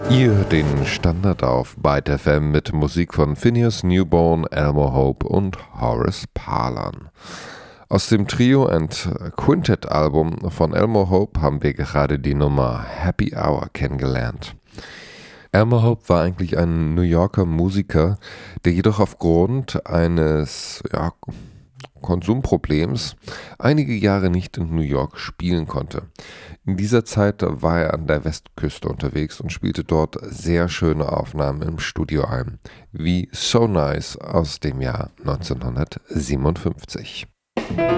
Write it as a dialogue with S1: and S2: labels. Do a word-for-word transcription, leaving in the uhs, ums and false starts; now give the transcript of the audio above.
S1: Ihr den Standard auf Byte F M mit Musik von Phineas Newborn, Elmo Hope und Horace Parlan. Aus dem Trio and Quintet Album von Elmo Hope haben wir gerade die Nummer Happy Hour kennengelernt. Elmo Hope war eigentlich ein New Yorker Musiker, der jedoch aufgrund eines ja, Konsumproblems einige Jahre nicht in New York spielen konnte. In dieser Zeit war er an der Westküste unterwegs und spielte dort sehr schöne Aufnahmen im Studio ein, wie So Nice aus dem Jahr neunzehnhundertsiebenundfünfzig.